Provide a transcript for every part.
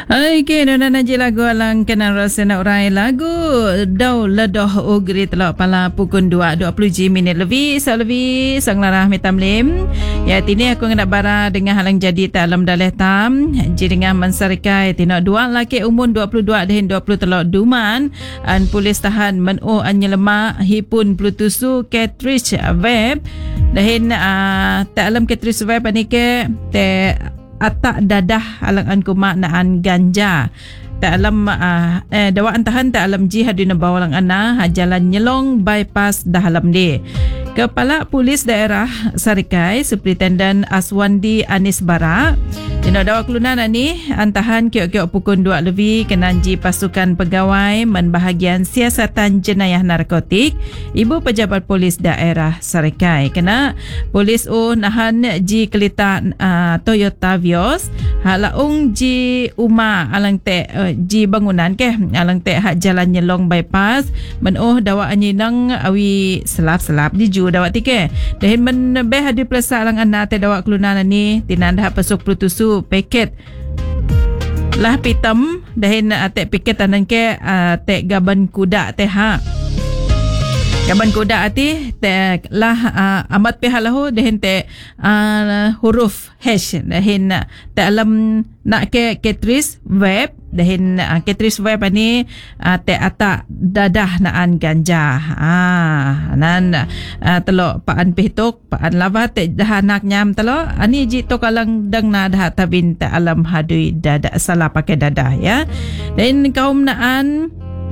Okey, nona naji lagu alang kenal rasa nak urai lagu Dau Ledoh Ugri telok pala pukul 2:20 minit lebih sang larah mitamlim. Ya tini aku nak bara dengan halang jadi talam daleh tam ji dengan mansarikai tinok dua laki umur 22 dan 20 telok duman an polis tahan menu anyelema hipun plutusu cartridge web dahin talam cartridge web ni ke te atak dadah alang kumak naan ganja tak alam dawaan tahan tak alam jihad di bawalang ana jalan nyelong bypass dahalam di. Kepala Polis Daerah Sarikai Superintendent Aswandi Anis Bara dina dawa kelunan ni antahan kiok-kiok pukul 2 lebih kenanji pasukan pegawai bahagian siasatan jenayah narkotik Ibu Pejabat Polis Daerah Sarikai kena polis nahan ji kelita Toyota Vios halaung ji uma alang te ji bangunan ke alang te hak jalan nyelong bypass dawa anyinang awi selap-selap di dawat tike dahin menbeh hadi pelasa alang anak te dawat kelunan ni tinanda pasuk plutusu paket lah pitam dahin te paket tanan ke te gaban kuda te ha gaban kuda ati te lah amat pihalahu dahin te huruf hash dahin te alam nak ke ketris web dahin ketris web ani te atak dadah naan ganja nan telok paan pihitok paan lava te dah nak nyam telok ani ji to kalang dang na dah tabin te alam hadui dadah salah pakai dadah ya dahin kaum naan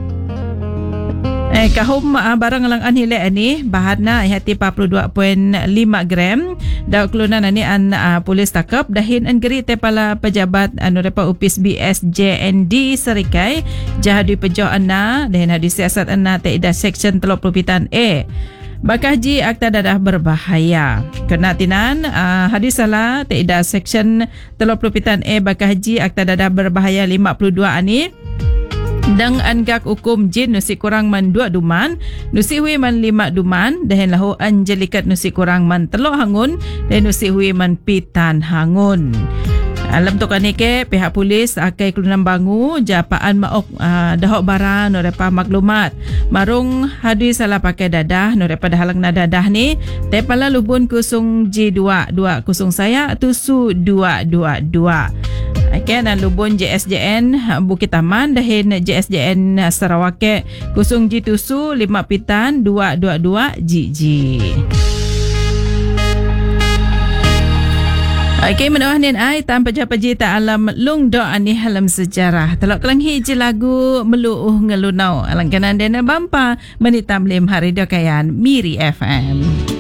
kahum barang lang anhile ani bahan na hati 42.5 gram daw kelunan ani an polis takap dahin an geri te pala pejabat anu repa upis BSJND Sarikai jahadi pejo anna dahin hadi siasat anna te ida section 30 A bakahji akta dadah berbahaya kena tinan hadis salah te ida section 30 A bakahji akta dadah berbahaya 52 ani dang angak hukum jin nusi kurang man 2 duman nusi hui man 5 duman dahin lahu anjelikat nusi kurang man 3 hangun dan nusi hui man pitan hangun. Alam tu kan ke pihak polis akai kelunan bangu japaan maok dahok bara no repa maklumat marung hadi salah pakai dadah no repa dahalang na dadah ni te pala lubun kusung J2 kusung saya tusu 222 okay, dan lubun JSJN Bukit Taman dahin JSJN Sarawak kusung J tusu 5 pitan 222 GG. Okey, menuah nin ai tanpa japaji ta alam lung do ani halam sejarah. Telok kelang hiji lagu meluuh ngelunau. Alang kanan dena bampa menitam lim hari do kayan Miri FM.